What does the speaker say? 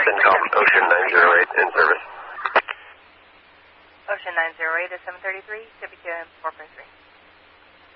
CENTCOM, Ocean 908 in service. Ocean 908 is 733, 52 443.